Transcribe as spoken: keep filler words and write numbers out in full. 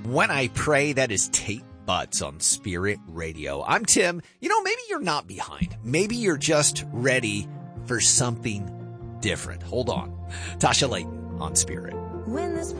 When I Pray, that is Tate Butts on Spirit Radio. I'm Tim. You know, maybe you're not behind. Maybe you're just ready for something different. Hold on. Tasha Layton on Spirit. When this